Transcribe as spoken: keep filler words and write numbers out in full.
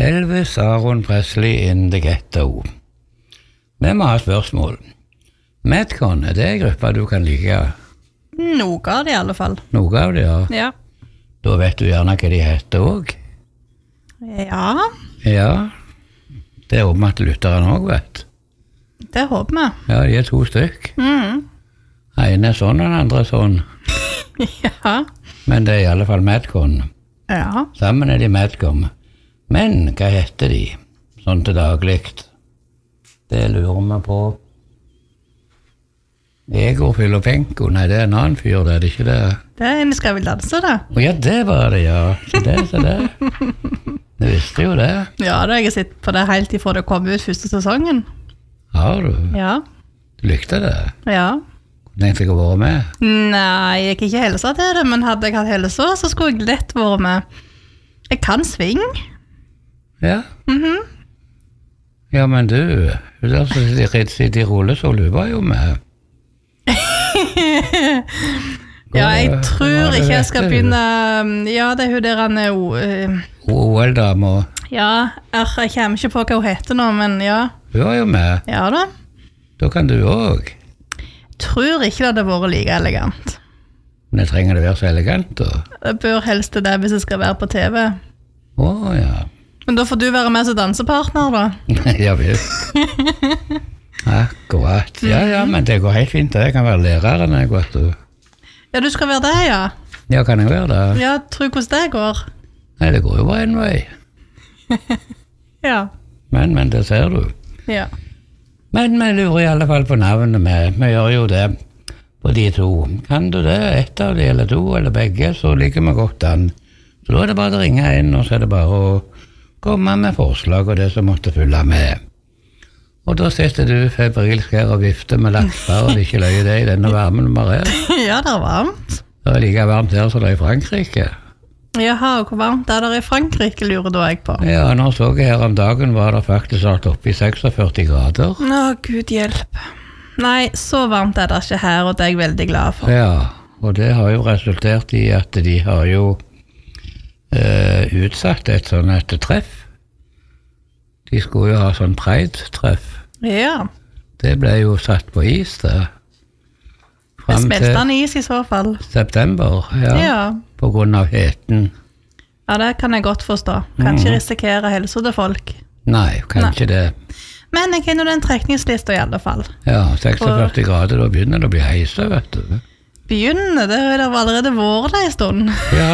Elvis Aaron Presley in the Ghetto. Vi må ha spørsmål. Madcon, er det en gruppe du kan like? Noe av det i alle fall. Noe av det, ja. Ja. Da vet du gjerne hva de heter også. Ja. Ja. Det er om at lytteren også vet. Det håper vi. Ja, de er to stykk. Mm. En er sånn, og den andre er sånn. Ja. Men det er i alle fall Madcon. Ja. Sammen er de Madcon. Men hva heter de? Sånn til dagligt. Det lurer vi på. Egor Filopenko, nei, det er en annen fyr, det er det ikke det? Det er en skal vi danse, da. Å ja, det var det, ja. Så det, så det. Du visste jo det. Ja, da har jeg sett på det helt ifra det kom ut første sesongen. Har du? Ja. Du likte det? Ja. Tenkte jeg å være med? Nei, jeg er ikke helsa til det, men hadde jeg hatt helsa, så skulle jeg lett være med. Jeg kan sving. Ja. Mhm. Ja, men du, du der som sitter i rullestol, du var jo med. Ja, jeg tror det ikke jeg vet skal du. begynne. Ja, det er hun der han er jo uh, O L-dame, Ja, jeg, jeg kommer ikke på hva hun heter nå, men ja. du var jo med. Ja da. Da kan du også. Tror ikke det hadde vært like elegant. Men jeg trenger det være så elegant, da. Det bør helst det hvis jeg skal være på T V. Å, ja. Men da får du være med som dansepartner, da. Ja, visst. Akkurat. Ja, ja, men det går helt fint. Jeg kan være læreren, jeg, vet du. Ja, du skal være det, ja. Ja, kan jeg være det? Ja, tro hvordan det går. Nei, det går jo bare en vei. Ja. Men, men, det ser du. Ja. Men vi lurer i alle fall på navnet med. Vi gjør jo det på de to. Kan du det? Ett av de, eller to, eller begge, så ligger vi godt an. Så da er det bare å ringe inn, og så er det bare å komme med forslag og det som måtte følge med. Og da sitter du febrilsk her og vifter med lakser, og det ikke løyer det i denne varmen bare er. Ja, det er varmt. Det er like varmt her som det er i Frankrike. Jaha, og hvor varmt er det i Frankrike, lurer da jeg på. Ja, nå så jeg her om dagen var det faktisk snart oppe i førtiseks grader. Å, Gud hjelp. Nei, så varmt er det ikke her, og det er jeg veldig glad for. Ja, og det har jo resultert i at de har jo eh, utsatt et sånn et treff. De skulle jo ha sånn Pride-treff. Ja. Det ble jo satt på is der. Det smelte han is i så fall. September, ja. Ja. På grunn av heten. Ja, det kan jeg godt forstå. Kan ikke risikere helsa til folk. Nei, kan Nei. ikke det. Men jeg kjenner den trekningslista i alle fall. Ja, seksogførti grader, da begynner det å bli heise, vet du. Begynner, det har allerede vært det en stund. Ja,